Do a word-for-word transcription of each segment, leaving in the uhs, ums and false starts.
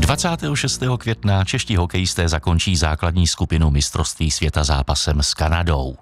dvacátého šestého května čeští hokejisté zakončí základní skupinu mistrovství světa zápasem s Kanadou.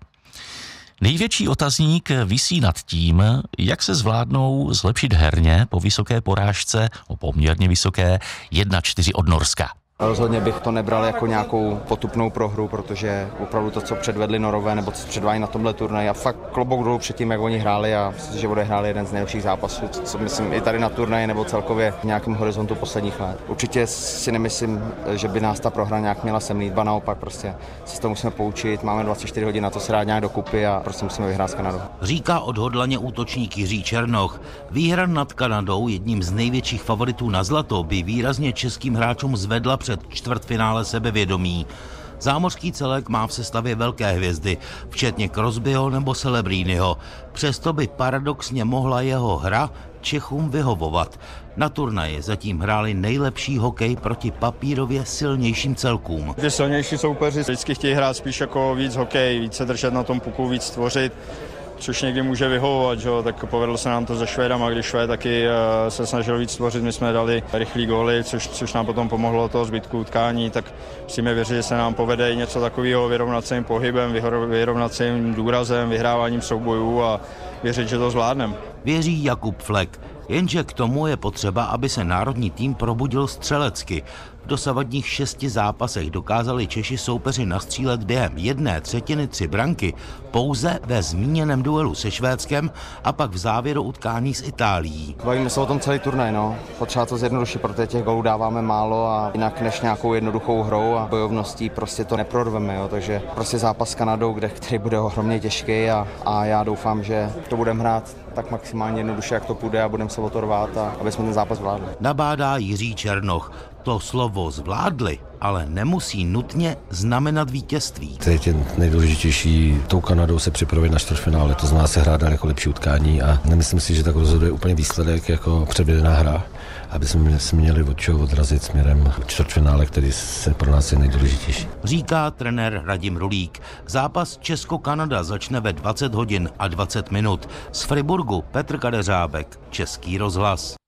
Největší otazník visí nad tím, jak se zvládnou zlepšit herně po vysoké porážce, o poměrně vysoké jedna čtyři od Norska. Rozhodně bych to nebral jako nějakou potupnou prohru, protože opravdu to, co předvedli Norové, nebo co předvádí na tomhle turnaji, a fakt klobouk dolů před tím, jak oni hráli, a myslím, že odehráli jeden z nejlepších zápasů, co myslím i tady na turnaji nebo celkově v nějakém horizontu posledních let. Určitě si nemyslím, že by nás ta prohra nějak měla semlít, ba naopak, prostě se z toho musíme poučit, máme dvacet čtyři hodin na to se dát nějak dokupy a prostě musíme vyhrát s Kanadou. Říká odhodlaně útočník Jiří Černoch. Výhra nad Kanadou, jedním z největších favoritů na zlato, by výrazně českým hráčům zvedla před čtvrtfinále sebevědomí. Zámořský celek má v sestavě velké hvězdy, včetně Crosbyho nebo Celebrínyho. Přesto by paradoxně mohla jeho hra Čechům vyhovovat. Na turnaji zatím hráli nejlepší hokej proti papírově silnějším celkům. Ty silnější soupeři vždycky chtějí hrát spíš jako víc hokej, víc se držet na tom puku, víc tvořit, což někdy může vyhovovat, že? Tak povedlo se nám to se Švédama, když Švéd taky se snažil víc tvořit, my jsme dali rychlý góly, což, což nám potom pomohlo toho zbytku utkání, tak musíme věřit, že se nám povede i něco takového vyrovnat se jim pohybem, vyrovnat se jim důrazem, vyhráváním soubojů a věřit, že to zvládneme. Věří Jakub Flek, jenže k tomu je potřeba, aby se národní tým probudil střelecky. V dosavadních šesti zápasech dokázali Češi soupeři nastřílet během jedné třetiny tři branky pouze ve zmíněném duelu se Švédskem a pak v závěru utkání s Itálií. Bavíme se o tom celý turnaj, no. Potřeba to zjednodušit, protože těch gólů dáváme málo a jinak než nějakou jednoduchou hrou a bojovností prostě to neprorveme, jo. Takže prostě zápas s Kanadou, kde, který bude ohromně těžký a, a já doufám, že to budeme hrát tak maximálně jednoduše, jak to půjde, a budeme se o to rvát, a aby jsme ten zápas zvládli. Nabádá Jiří Černoch. To slovo zvládli, ale nemusí nutně znamenat vítězství. Teď je nejdůležitější tou Kanadou se připravit na čtvrtfinále, to znamená se hrát daleko lepší utkání, a nemyslím si, že tak rozhoduje úplně výsledek jako předvedená hra, aby jsme se měli od čeho odrazit směrem k čtvrtfinále, který se pro nás je nejdůležitější. Říká trenér Radim Rulík. Zápas Česko-Kanada začne ve dvacet hodin a dvacet minut. Z Friburgu Petr Kadeřábek, Český rozhlas.